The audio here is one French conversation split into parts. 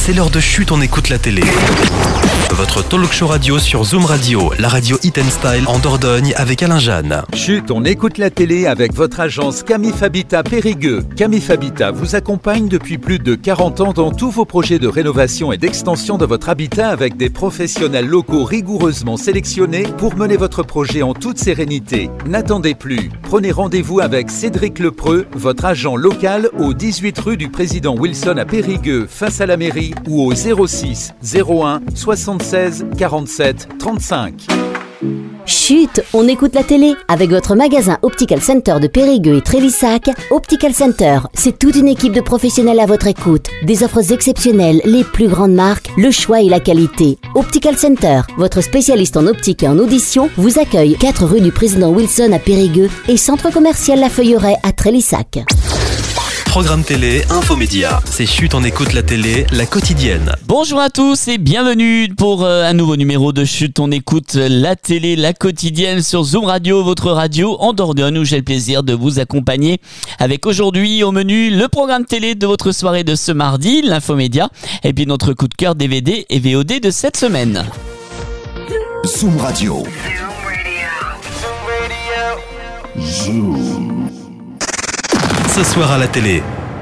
c'est l'heure de Chut, on écoute la télé. Votre talk show radio sur Zoom Radio, la radio Hit & Style en Dordogne avec Alain Jeanne. Chut, on écoute la télé avec votre agence Camif Habitat Périgueux. Camif Habitat vous accompagne depuis plus de 40 ans dans tous vos projets de rénovation et d'extension de votre habitat avec des professionnels locaux rigoureusement sélectionnés pour mener votre projet en toute sérénité. N'attendez plus. Prenez rendez-vous avec Cédric Lepreux, votre agent local au 18 rue du Président Wilson à Périgueux, face à la mairie, ou au 06 01 76 47 35. Chut, on écoute la télé avec votre magasin Optical Center de Périgueux et Trélissac. Optical Center, c'est toute une équipe de professionnels à votre écoute. Des offres exceptionnelles, les plus grandes marques, le choix et la qualité. Optical Center, votre spécialiste en optique et en audition, vous accueille 4 rue du Président Wilson à Périgueux et centre commercial La Feuilleraie à Trélissac. Programme télé, infomédia. C'est Chut, on écoute la télé, la quotidienne. Bonjour à tous et bienvenue pour un nouveau numéro de Chut, on écoute la télé, la quotidienne sur Zoom Radio, votre radio en Dordogne où j'ai le plaisir de vous accompagner avec aujourd'hui au menu le programme télé de votre soirée de ce mardi, l'infomédia, et puis notre coup de cœur DVD et VOD de cette semaine. Zoom Radio. Zoom. Ce soir à la télé.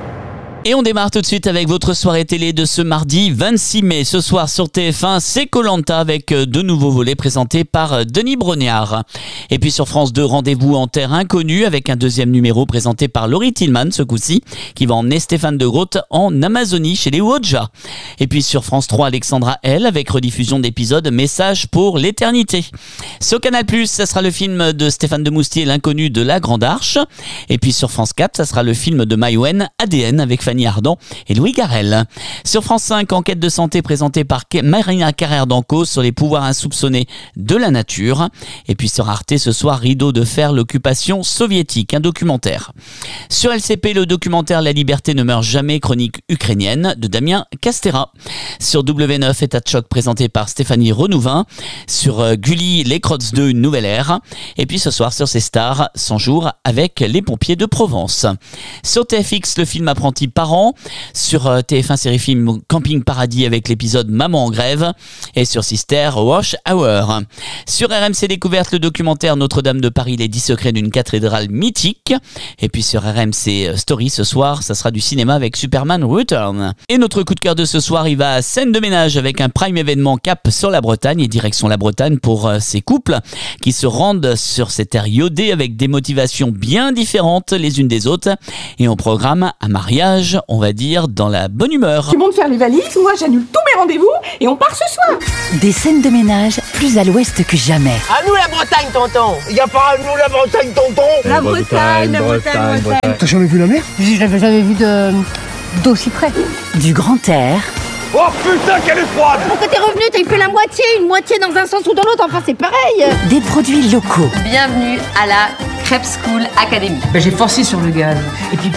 Et on démarre tout de suite avec votre soirée télé de ce mardi 26 mai. Ce soir sur TF1, c'est Koh-Lanta avec deux nouveaux volets présentés par Denis Brognard. Et puis sur France 2, rendez-vous en terre inconnue avec un deuxième numéro présenté par Laurie Tillman ce coup-ci, qui va emmener Stéphane de Groot en Amazonie chez les Woja. Et puis sur France 3, Alexandra L avec rediffusion d'épisodes Message pour l'éternité. Sur Canal+, ça sera le film de Stéphane de Moustier, L'inconnu de la Grande Arche. Et puis sur France 4, ça sera le film de Maïwenn, ADN avec Fanny Ardant et Louis Garrel. Sur France 5, enquête de santé présentée par Marina Carrère-Danco sur les pouvoirs insoupçonnés de la nature. Et puis sur Arte, ce soir, Rideau de fer, l'occupation soviétique, un documentaire. Sur LCP, le documentaire La liberté ne meurt jamais, chronique ukrainienne de Damien Castera. Sur W9, État de choc présenté par Stéphanie Renouvin. Sur Gulli, Les Crottes 2, une nouvelle ère. Et puis ce soir, sur ces stars, 100 jours avec les pompiers de Provence. Sur TFX, le film Apprenti Parents. Sur TF1 série film Camping Paradis avec l'épisode Maman en grève. Et sur Sister, Wash Hour. Sur RMC Découverte, le documentaire Notre-Dame de Paris, les 10 secrets d'une cathédrale mythique. Et puis sur RMC Story, ce soir, ça sera du cinéma avec Superman Return. Et notre coup de cœur de ce soir, il va à Scène de ménage avec un prime événement cap sur la Bretagne et direction la Bretagne pour ces couples qui se rendent sur ces terres iodées avec des motivations bien différentes les unes des autres. Et on programme un mariage, on va dire, dans la bonne humeur. Tu montes faire les valises, moi j'annule tous mes rendez-vous et on part ce soir. Des scènes de ménage plus à l'ouest que jamais. À nous la Bretagne, tonton. Il n'y a pas à nous la Bretagne, tonton. La Bretagne. T'as jamais vu la mer? Je l'avais jamais vu d'aussi près. Du grand air. Oh putain, qu'elle est froide. Pourquoi t'es revenu? T'as fait la moitié, une moitié dans un sens ou dans l'autre, enfin c'est pareil. Des produits locaux. Bienvenue à la Crêpe School Academy. J'ai forcé sur le gaz. Et puis...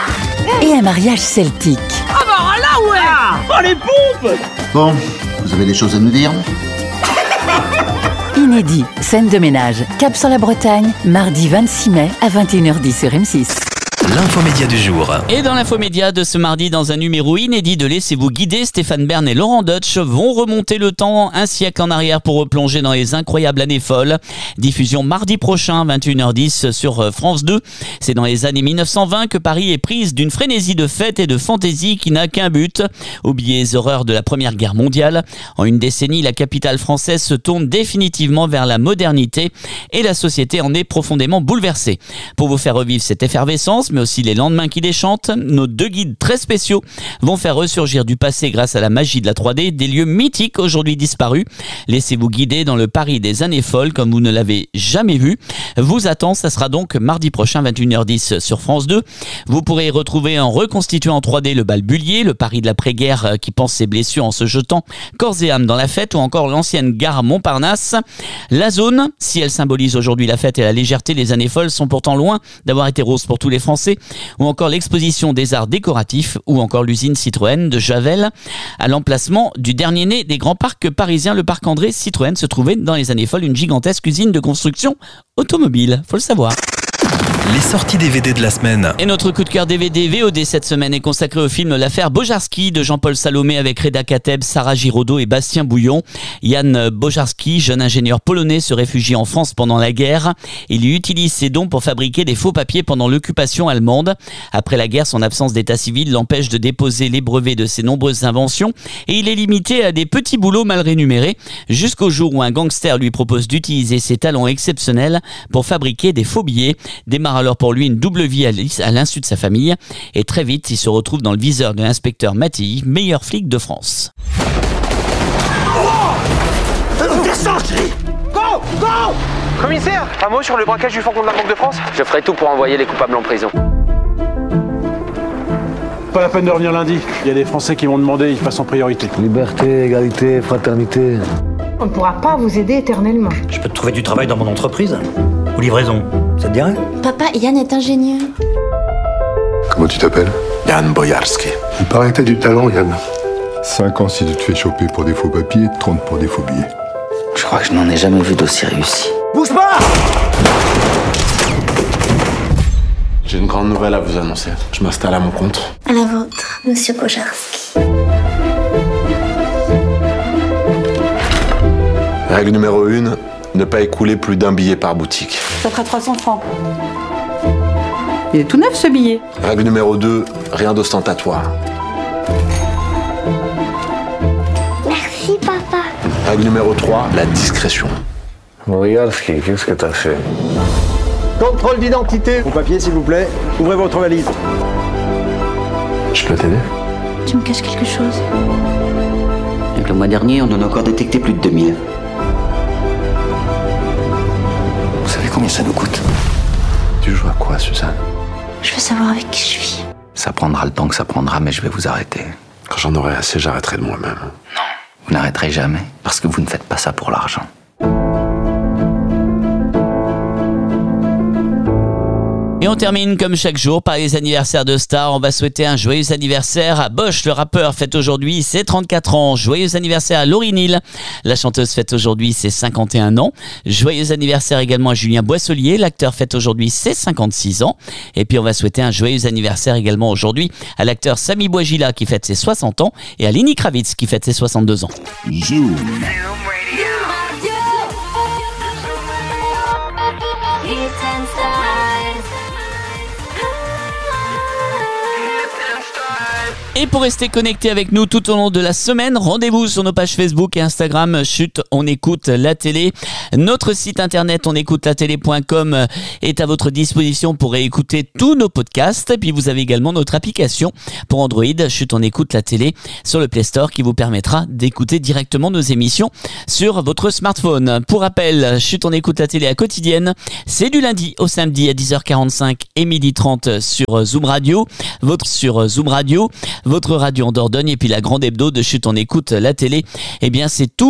Et un mariage celtique. Ah bah là ouais. Oh les pompes. Bon, vous avez des choses à nous dire? Inédit, scène de ménage, cap sur la Bretagne, mardi 26 mai à 21h10 sur M6. L'infomédia du jour. Et dans l'infomédia de ce mardi, dans un numéro inédit de Laissez-vous guider, Stéphane Bern et Laurent Deutsch vont remonter le temps un siècle en arrière pour replonger dans les incroyables années folles. Diffusion mardi prochain, 21h10 sur France 2. C'est dans les années 1920 que Paris est prise d'une frénésie de fêtes et de fantaisie qui n'a qu'un but, oublier les horreurs de la Première Guerre mondiale. En une décennie, la capitale française se tourne définitivement vers la modernité et la société en est profondément bouleversée. Pour vous faire revivre cette effervescence, mais aussi les lendemains qui déchantent, nos deux guides très spéciaux vont faire ressurgir du passé grâce à la magie de la 3D des lieux mythiques aujourd'hui disparus. Laissez-vous guider dans le Paris des années folles comme vous ne l'avez jamais vu. Vous attend, ça sera donc mardi prochain 21h10 sur France 2. Vous pourrez retrouver en reconstituant en 3D le bal Bullier, le Paris de l'après-guerre qui pense ses blessures en se jetant corps et âme dans la fête, ou encore l'ancienne gare Montparnasse. La zone, si elle symbolise aujourd'hui la fête et la légèreté, les années folles sont pourtant loin d'avoir été roses pour tous les Français. Ou encore l'exposition des arts décoratifs, ou encore l'usine Citroën de Javel. À l'emplacement du dernier né des grands parcs parisiens, le parc André, Citroën se trouvait dans les années folles une gigantesque usine de construction automobile, faut le savoir. Les sorties DVD de la semaine. Et notre coup de cœur DVD VOD cette semaine est consacré au film L'affaire Bojarski de Jean-Paul Salomé avec Reda Kateb, Sarah Giraudot et Bastien Bouillon. Jan Bojarski, jeune ingénieur polonais, se réfugie en France pendant la guerre. Il y utilise ses dons pour fabriquer des faux papiers pendant l'occupation allemande. Après la guerre, son absence d'état civil l'empêche de déposer les brevets de ses nombreuses inventions et il est limité à des petits boulots mal rémunérés jusqu'au jour où un gangster lui propose d'utiliser ses talents exceptionnels pour fabriquer des faux billets. Démarre alors pour lui une double vie à l'insu de sa famille et très vite il se retrouve dans le viseur de l'inspecteur Mattei, meilleur flic de France. Go! Go! Commissaire, un mot sur le braquage du fourgon de la Banque de France? Je ferai tout pour envoyer les coupables en prison. Pas la peine de revenir lundi. Il y a des Français qui m'ont demandé, ils passent en priorité. Liberté, égalité, fraternité. On ne pourra pas vous aider éternellement. Je peux te trouver du travail dans mon entreprise. Ou livraison, ça te dirait? Papa, Yann est ingénieur. Comment tu t'appelles? Yann Bojarski. Il paraît que t'as du talent, Yann. 5 ans si tu te fais choper pour des faux papiers, 30 pour des faux billets. Je crois que je n'en ai jamais vu d'aussi réussi. Bouge pas! J'ai une grande nouvelle à vous annoncer. Je m'installe à mon compte. À la vôtre, monsieur Bojarski. Règle numéro 1, ne pas écouler plus d'un billet par boutique. Ça fera 300 francs. Il est tout neuf ce billet. Règle numéro 2, rien d'ostentatoire. Merci papa. Règle numéro 3, la discrétion. Bojarski, qu'est-ce que t'as fait? Contrôle d'identité. Vos papiers, s'il vous plaît. Ouvrez votre valise. Je peux t'aider? Tu me caches quelque chose? Avec le mois dernier, on en a encore détecté plus de 2000. Vous savez combien ça nous coûte? Tu joues à quoi, Suzanne? Je veux savoir avec qui je vis. Ça prendra le temps que ça prendra, mais je vais vous arrêter. Quand j'en aurai assez, j'arrêterai de moi-même. Non, vous n'arrêterez jamais, parce que vous ne faites pas ça pour l'argent. Et on termine comme chaque jour par les anniversaires de stars. On va souhaiter un joyeux anniversaire à Bosch, le rappeur, fête aujourd'hui ses 34 ans. Joyeux anniversaire à Laurie Neal, la chanteuse, fête aujourd'hui ses 51 ans. Joyeux anniversaire également à Julien Boisselier, l'acteur, fête aujourd'hui ses 56 ans. Et puis on va souhaiter un joyeux anniversaire également aujourd'hui à l'acteur Sami Bouajila qui fête ses 60 ans et à Lenny Kravitz qui fête ses 62 ans. Zoom. Et pour rester connecté avec nous tout au long de la semaine, rendez-vous sur nos pages Facebook et Instagram. Chut, on écoute la télé. Notre site internet onécoutelatélé.com est à votre disposition pour réécouter tous nos podcasts. Et puis vous avez également notre application pour Android, Chut, on écoute la télé, sur le Play Store qui vous permettra d'écouter directement nos émissions sur votre smartphone. Pour rappel, Chut, on écoute la télé à quotidienne. C'est du lundi au samedi à 10h45 et 12h30 sur Zoom Radio. Votre radio en Dordogne et puis la grande hebdo de Chut, on écoute la télé. Eh bien, c'est tout